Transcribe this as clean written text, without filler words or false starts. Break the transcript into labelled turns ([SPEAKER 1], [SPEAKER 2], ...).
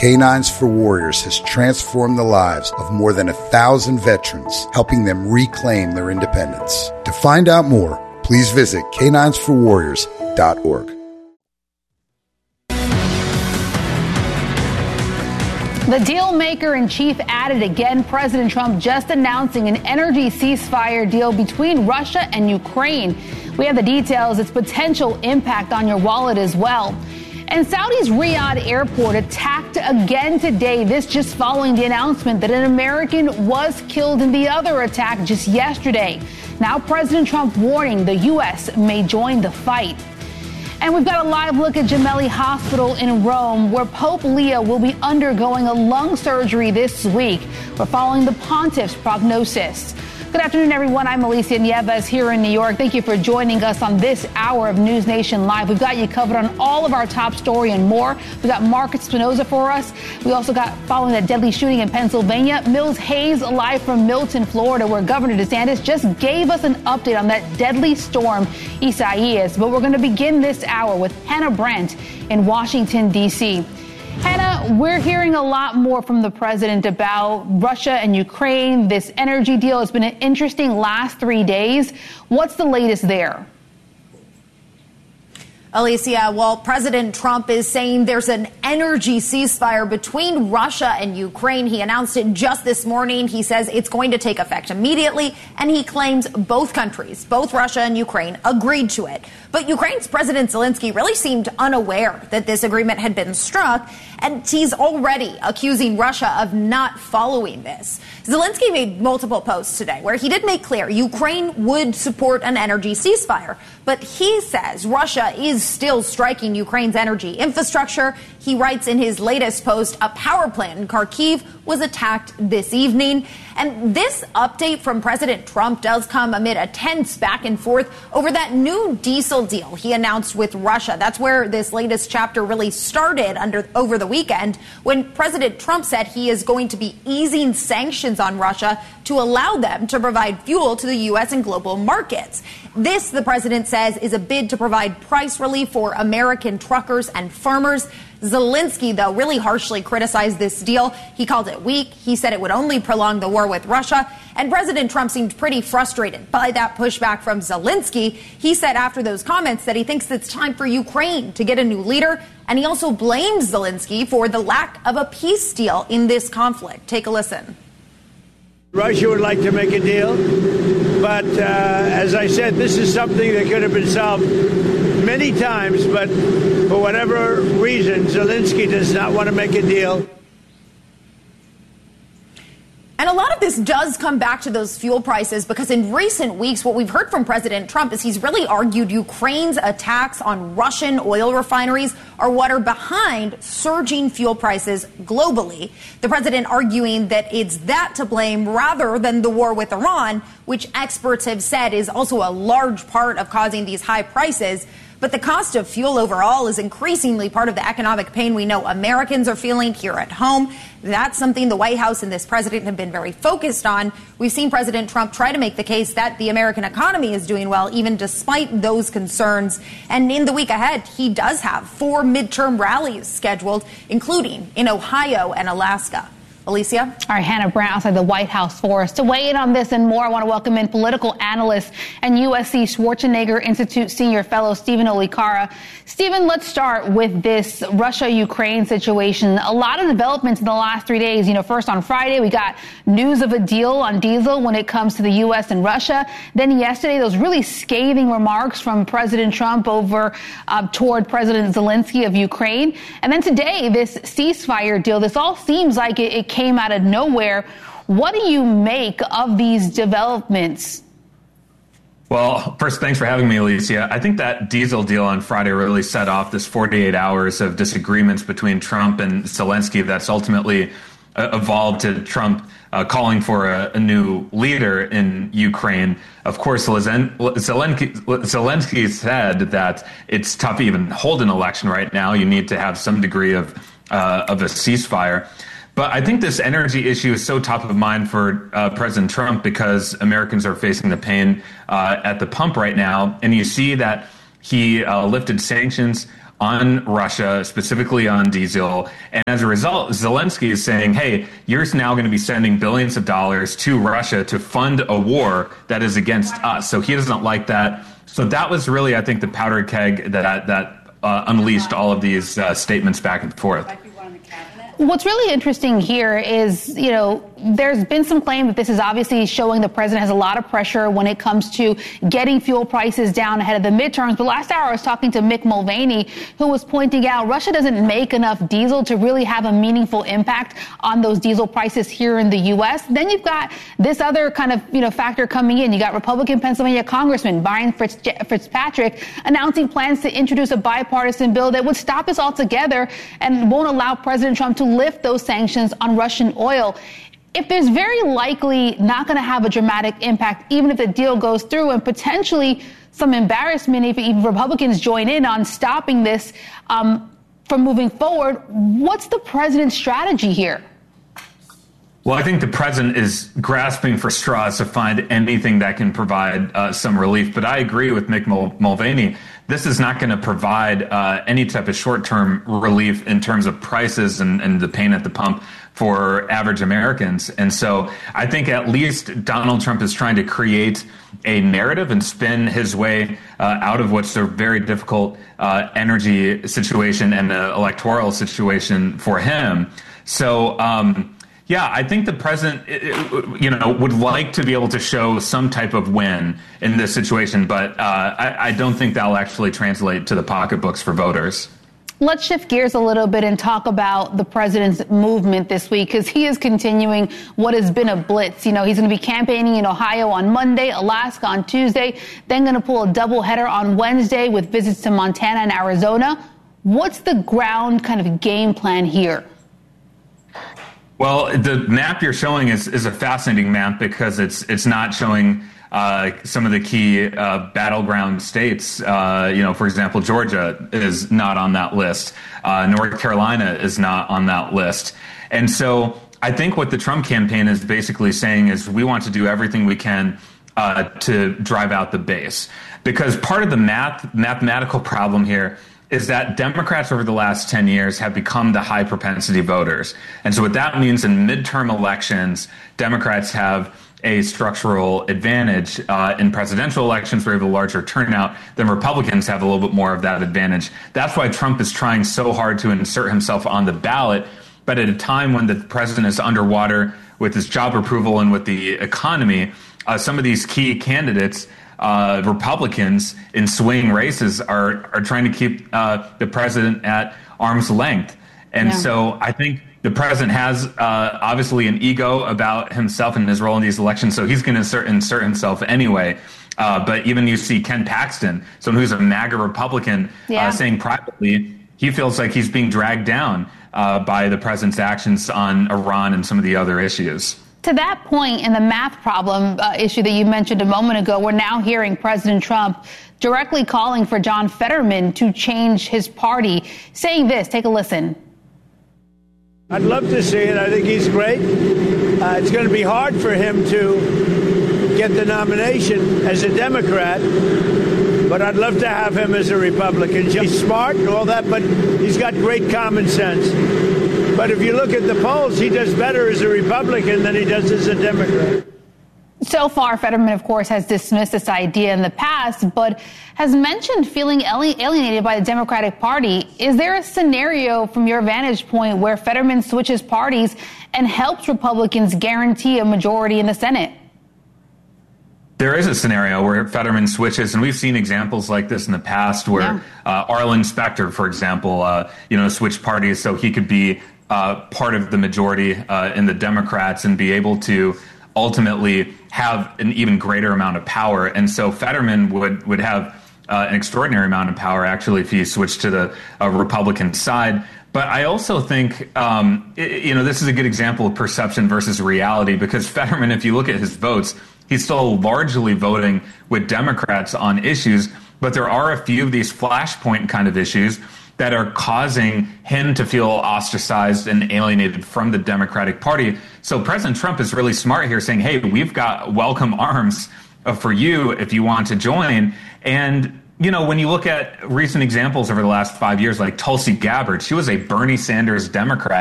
[SPEAKER 1] Canines for Warriors has transformed the lives of more than 1,000 veterans, helping them reclaim their independence. To find out more, please visit caninesforwarriors.org.
[SPEAKER 2] The deal maker in chief at it again. President Trump just announcing an energy ceasefire deal between Russia and Ukraine. We have the details, its potential impact on your wallet as well. And Saudi's Riyadh airport attacked again today. This just following the announcement that an American was killed in the other attack just yesterday. Now President Trump warning the U.S. may join the fight. And we've got a live look at Gemelli Hospital in Rome, where Pope Leo will be undergoing a lung surgery this week. We're following the pontiff's prognosis. Good afternoon, everyone. I'm Alicia Nieves here in New York. Thank you for joining us on this hour of News Nation Live. We've got you covered on all of our top story and more. We got Mark Espinoza for us. We also got, following that deadly shooting in Pennsylvania, Mills Hayes live from Milton, Florida, where Governor DeSantis just gave us an update on that deadly storm, Isaias. But we're going to begin this hour with Hannah Brent in Washington, D.C. Hannah, we're hearing a lot more from the president about Russia and Ukraine. This energy deal has been an interesting last 3 days. What's the latest there?
[SPEAKER 3] Alicia, well, President Trump is saying there's an energy ceasefire between Russia and Ukraine. He announced it just this morning. He says it's going to take effect immediately, and he claims both countries, both Russia and Ukraine, agreed to it. But Ukraine's President Zelensky really seemed unaware that this agreement had been struck, and he's already accusing Russia of not following this. Zelensky made multiple posts today where he did make clear Ukraine would support an energy ceasefire, but he says Russia is still striking Ukraine's energy infrastructure. He writes in his latest post, a power plant in Kharkiv was attacked this evening. And this update from President Trump does come amid a tense back and forth over that new diesel deal he announced with Russia. That's where this latest chapter really started over the weekend, when President Trump said he is going to be easing sanctions on Russia to allow them to provide fuel to the U.S. and global markets. This, the president says, is a bid to provide price relief for American truckers and farmers. Zelensky, though, really harshly criticized this deal. He called it weak. He said it would only prolong the war with Russia. And President Trump seemed pretty frustrated by that pushback from Zelensky. He said after those comments that he thinks it's time for Ukraine to get a new leader. And he also blames Zelensky for the lack of a peace deal in this conflict. Take a listen.
[SPEAKER 4] Russia would like to make a deal, but as I said, this is something that could have been solved many times, but for whatever reason, Zelensky does not want to make a deal.
[SPEAKER 3] And a lot of this does come back to those fuel prices, because in recent weeks, what we've heard from President Trump is he's really argued Ukraine's attacks on Russian oil refineries are what are behind surging fuel prices globally. The president arguing that it's that to blame rather than the war with Iran, which experts have said is also a large part of causing these high prices. But the cost of fuel overall is increasingly part of the economic pain we know Americans are feeling here at home. That's something the White House and this president have been very focused on. We've seen President Trump try to make the case that the American economy is doing well, even despite those concerns. And in the week ahead, he does have 4 midterm rallies scheduled, including in Ohio and Alaska. Alicia?
[SPEAKER 2] All right, Hannah Brent outside the White House for us. To weigh in on this and more, I want to welcome in political analyst and USC Schwarzenegger Institute senior fellow Stephen Olikara. Stephen, let's start with this Russia-Ukraine situation. A lot of developments in the last 3 days. You know, first on Friday, we got news of a deal on diesel when it comes to the U.S. and Russia. Then yesterday, those really scathing remarks from President Trump toward President Zelensky of Ukraine. And then today, this ceasefire deal. This all seems like it came out of nowhere. What do you make of these developments?
[SPEAKER 5] Well, first, thanks for having me, Alicia. I think that diesel deal on Friday really set off this 48 hours of disagreements between Trump and Zelensky that's ultimately evolved to Trump calling for a new leader in Ukraine. Of course, Zelensky said that it's tough to even hold an election right now. You need to have some degree of a ceasefire. But I think this energy issue is so top of mind for President Trump because Americans are facing the pain at the pump right now. And you see that he lifted sanctions on Russia, specifically on diesel. And as a result, Zelensky is saying, hey, you're now going to be sending billions of dollars to Russia to fund a war that is against us. So he doesn't like that. So that was really, I think, the powder keg that unleashed all of these statements back and forth.
[SPEAKER 2] What's really interesting here is, there's been some claim that this is obviously showing the president has a lot of pressure when it comes to getting fuel prices down ahead of the midterms. But last hour I was talking to Mick Mulvaney, who was pointing out Russia doesn't make enough diesel to really have a meaningful impact on those diesel prices here in the U.S. Then you've got this other kind of, factor coming in. You got Republican Pennsylvania Congressman Brian Fitzpatrick announcing plans to introduce a bipartisan bill that would stop this altogether and won't allow President Trump to lift those sanctions on Russian oil. If there's very likely not going to have a dramatic impact, even if the deal goes through, and potentially some embarrassment if even Republicans join in on stopping this from moving forward, what's the president's strategy here?
[SPEAKER 5] Well, I think the president is grasping for straws to find anything that can provide some relief. But I agree with Mick Mulvaney. This is not going to provide any type of short-term relief in terms of prices and the pain at the pump for average Americans. And so I think at least Donald Trump is trying to create a narrative and spin his way out of what's a very difficult energy situation and electoral situation for him. So, yeah, I think the president, would like to be able to show some type of win in this situation, but I don't think that'll actually translate to the pocketbooks for voters.
[SPEAKER 2] Let's shift gears a little bit and talk about the president's movement this week, because he is continuing what has been a blitz. He's going to be campaigning in Ohio on Monday, Alaska on Tuesday, then going to pull a doubleheader on Wednesday with visits to Montana and Arizona. What's the ground kind of game plan here?
[SPEAKER 5] Well, the map you're showing is a fascinating map because it's not showing some of the key battleground states. For example, Georgia is not on that list. North Carolina is not on that list. And so I think what the Trump campaign is basically saying is we want to do everything we can to drive out the base. Because part of the mathematical problem here is that Democrats over the last 10 years have become the high propensity voters. And so what that means in midterm elections, Democrats have a structural advantage. In presidential elections where you have a larger turnout, then Republicans have a little bit more of that advantage. That's why Trump is trying so hard to insert himself on the ballot. But at a time when the president is underwater with his job approval and with the economy, some of these key candidates, Republicans in swing races are trying to keep the president at arm's length. And so I think the president has obviously an ego about himself and his role in these elections, so he's going to insert himself anyway. But even you see Ken Paxton, someone who's a MAGA Republican, saying privately he feels like he's being dragged down by the president's actions on Iran and some of the other issues.
[SPEAKER 2] To that point, in the math problem issue that you mentioned a moment ago, we're now hearing President Trump directly calling for John Fetterman to change his party, saying this. Take a listen.
[SPEAKER 4] I'd love to see it. I think he's great. It's going to be hard for him to get the nomination as a Democrat, but I'd love to have him as a Republican. He's smart and all that, but he's got great common sense. But if you look at the polls, he does better as a Republican than he does as a Democrat.
[SPEAKER 2] So far, Fetterman, of course, has dismissed this idea in the past, but has mentioned feeling alienated by the Democratic Party. Is there a scenario from your vantage point where Fetterman switches parties and helps Republicans guarantee a majority in the Senate?
[SPEAKER 5] There is a scenario where Fetterman switches, and we've seen examples like this in the past where Arlen Specter, for example, switched parties so he could be part of the majority in the Democrats and be able to ultimately have an even greater amount of power. And so Fetterman would have an extraordinary amount of power, actually, if he switched to the Republican side. But I also think, this is a good example of perception versus reality, because Fetterman, if you look at his votes, he's still largely voting with Democrats on issues, but there are a few of these flashpoint kind of issues that are causing him to feel ostracized and alienated from the Democratic Party. So President Trump is really smart here, saying, hey, we've got welcome arms for you if you want to join. And you know, when you look at recent examples over the last 5 years, like Tulsi Gabbard, she was a Bernie Sanders Democrat.